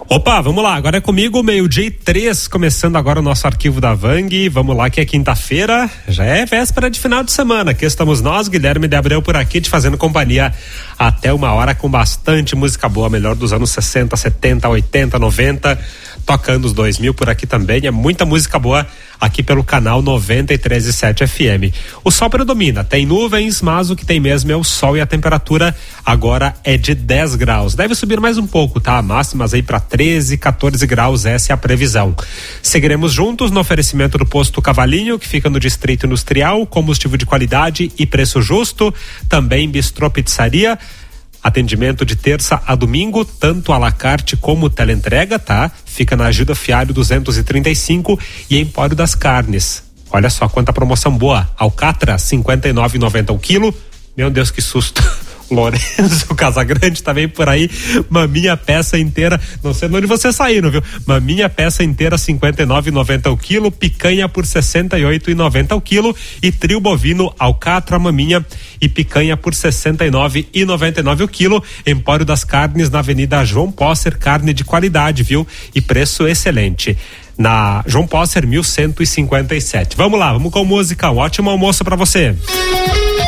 Opa, vamos lá, agora é comigo, 12:03, começando agora o nosso arquivo da Vang. Vamos lá que é quinta-feira, já é véspera de final de semana. Aqui estamos nós, Guilherme de Abreu por aqui, te fazendo companhia até 1h com bastante música boa, melhor dos anos 60, 70, 80, 90, tocando os 2000 por aqui também. É muita música boa aqui pelo canal 93.7 FM. O sol predomina, tem nuvens, mas o que tem mesmo é o sol e a temperatura agora é de 10 graus. Deve subir mais um pouco, tá? Máximas aí para 13, 14 graus, essa é a previsão. Seguiremos juntos no oferecimento do Posto Cavalinho, que fica no Distrito Industrial, combustível de qualidade e preço justo. Também Bistrô Pizzaria. Atendimento de terça a domingo, tanto à la carte como teleentrega, tá? Fica na Gilda Fialho 235 e Empório das Carnes. Olha só quanta promoção boa. Alcatra, 59,90 o quilo. Meu Deus, que susto. Lourenço Casagrande também por aí, maminha peça inteira, não sei de onde vocês saíram, viu? Maminha peça inteira 59,90 o quilo, picanha por 68,90 o quilo e trio bovino, alcatra, maminha e picanha por 69,99 o quilo. Empório das Carnes na Avenida João Posser, carne de qualidade, viu? E preço excelente. Na João Posser 1157. Vamos lá, vamos com música. Um ótimo almoço pra você.